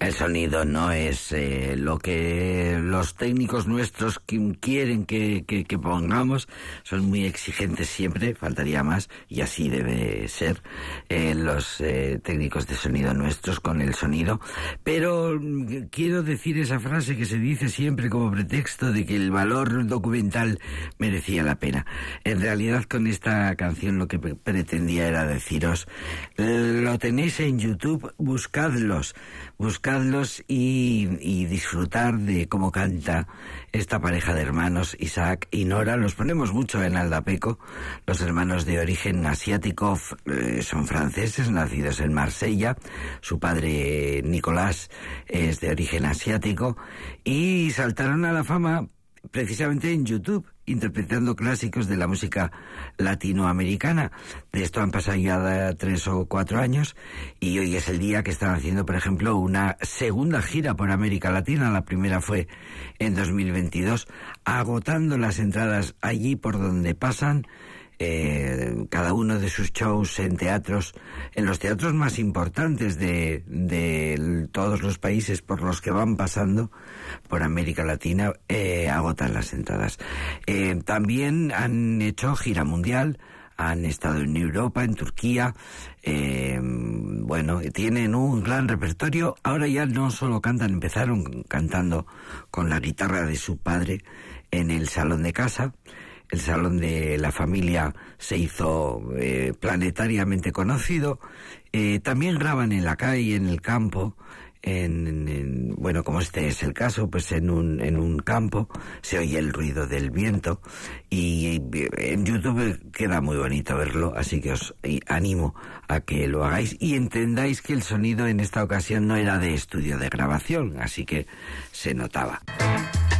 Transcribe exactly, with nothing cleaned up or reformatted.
El sonido no es eh, lo que los técnicos nuestros quieren que, que, que pongamos. Son muy exigentes siempre, faltaría más, y así debe ser eh, los eh, técnicos de sonido nuestros con el sonido. Pero quiero decir esa frase que se dice siempre como pretexto de que el valor documental merecía la pena. En realidad, con esta canción lo que pretendía era deciros, lo tenéis en YouTube, buscadlos, buscadlos y, y disfrutar de cómo canta esta pareja de hermanos, Isaac y Nora. Los ponemos mucho en Aldapeco. Los hermanos de origen asiático eh, son franceses, nacidos en Marsella. Su padre, Nicolás, es de origen asiático y saltaron a la fama precisamente en YouTube, interpretando clásicos de la música latinoamericana. De esto han pasado ya tres o cuatro años y hoy es el día que están haciendo, por ejemplo, una segunda gira por América Latina. La primera fue en dos mil veintidós, agotando las entradas allí por donde pasan. Eh, cada uno de sus shows en teatros, en los teatros más importantes de, de todos los países por los que van pasando por América Latina, eh, agotan las entradas. Eh, también han hecho gira mundial, han estado en Europa, en Turquía, eh, bueno, tienen un gran repertorio. Ahora ya no solo cantan, empezaron cantando con la guitarra de su padre en el salón de casa. El salón de la familia se hizo eh, planetariamente conocido. Eh, también graban en la calle, en el campo, en, en, en, bueno, como este es el caso, pues en un, en un campo se oye el ruido del viento y en YouTube queda muy bonito verlo, así que os animo a que lo hagáis y entendáis que el sonido en esta ocasión no era de estudio de grabación, así que se notaba.